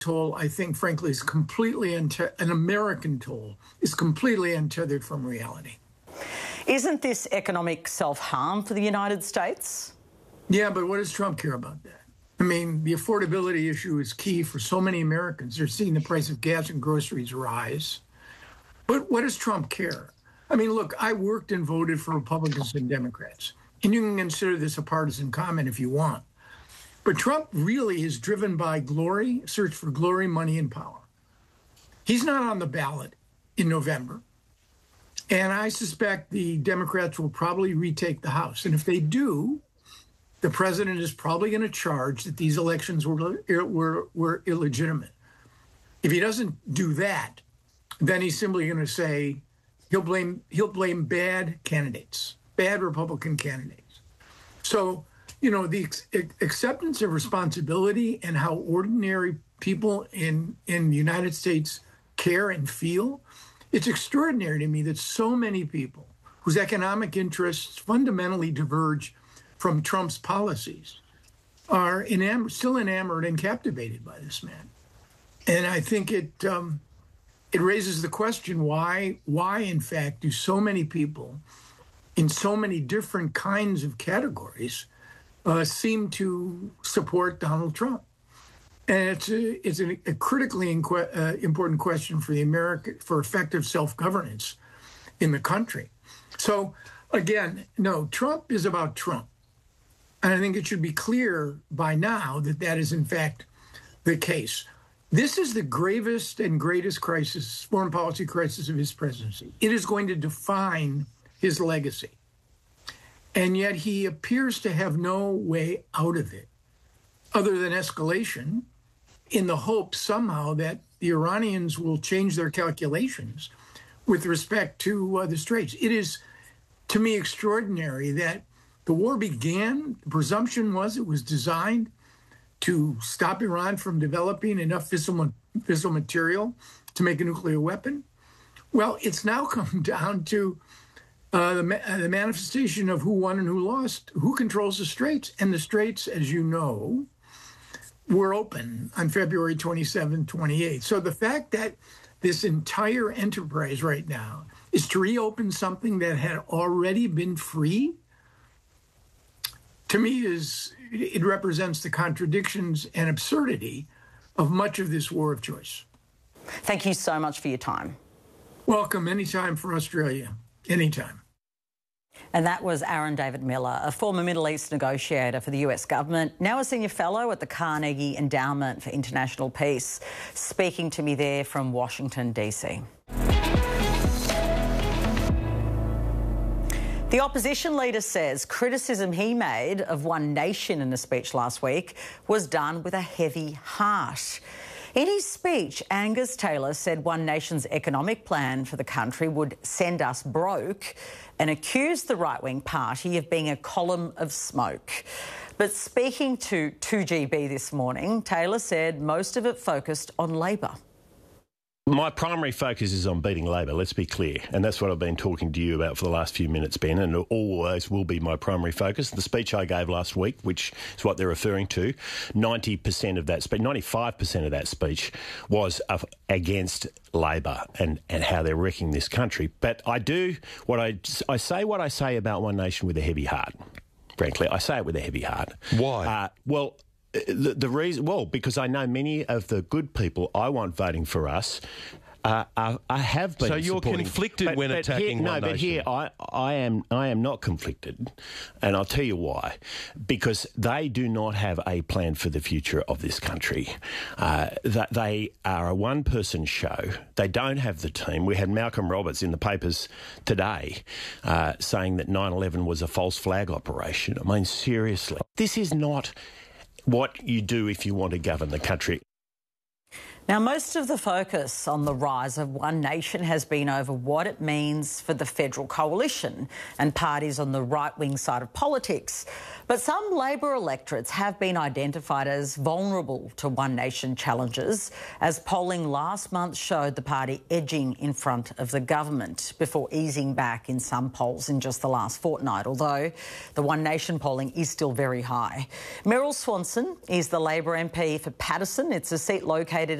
toll, I think, frankly, is completely an American toll is completely untethered from reality. Isn't this economic self-harm for the United States? Yeah, but what does Trump care about that? I mean, the affordability issue is key for so many Americans. They're seeing the price of gas and groceries rise. But what does Trump care? I mean, look, I worked and voted for Republicans and Democrats, and you can consider this a partisan comment if you want. But Trump really is driven by glory, search for glory, money, and power. He's not on the ballot in November. And I suspect the Democrats will probably retake the House. And if they do, the president is probably going to charge that these elections were illegitimate. If he doesn't do that, then he's simply going to say he'll blame bad candidates, bad Republican candidates. So, you know, the acceptance of responsibility and how ordinary people in the United States care and feel, it's extraordinary to me that so many people whose economic interests fundamentally diverge from Trump's policies are still enamored and captivated by this man. And I think it raises the question, why, in fact, do so many people in so many different kinds of categories seem to support Donald Trump? And it's a critically important question for effective self-governance in the country. So, again, no, Trump is about Trump. And I think it should be clear by now that that is, in fact, the case. This is the gravest and greatest crisis, foreign policy crisis of his presidency. It is going to define his legacy. And yet he appears to have no way out of it other than escalation, in the hope somehow that the Iranians will change their calculations with respect to the Straits. It is, to me, extraordinary that the war began. The presumption was it was designed to stop Iran from developing enough fissile material to make a nuclear weapon. Well, it's now come down to the manifestation of who won and who lost, who controls the Straits. And the Straits, as you know, were open on February 27, 28. So the fact that this entire enterprise right now is to reopen something that had already been free, to me, it represents the contradictions and absurdity of much of this war of choice. Thank you so much for your time. Welcome anytime for Australia, anytime. And that was Aaron David Miller, a former Middle East negotiator for the US government, now a senior fellow at the Carnegie Endowment for International Peace, speaking to me there from Washington, D.C. The opposition leader says criticism he made of One Nation in a speech last week was done with a heavy heart. In his speech, Angus Taylor said One Nation's economic plan for the country would send us broke and accused the right-wing party of being a column of smoke. But speaking to 2GB this morning, Taylor said most of it focused on Labor. My primary focus is on beating Labor, let's be clear. And that's what I've been talking to you about for the last few minutes, Ben, and it always will be my primary focus. The speech I gave last week, which is what they're referring to, 90% of that speech, 95% of that speech was against Labor and how they're wrecking this country. But I say what I say about One Nation with a heavy heart. Frankly, I say it with a heavy heart. Why? The reason, because I know many of the good people I want voting for us I have been. So you're conflicted when attacking One Nation? No, but here I am not conflicted, and I'll tell you why. Because they do not have a plan for the future of this country. That they are a one-person show. They don't have the team. We had Malcolm Roberts in the papers today saying that 9/11 was a false flag operation. I mean, seriously, this is not what you do if you want to govern the country. Now, most of the focus on the rise of One Nation has been over what it means for the federal coalition and parties on the right-wing side of politics. But some Labor electorates have been identified as vulnerable to One Nation challenges, as polling last month showed the party edging in front of the government before easing back in some polls in just the last fortnight, although the One Nation polling is still very high. Meryl Swanson is the Labor MP for Paterson. It's a seat located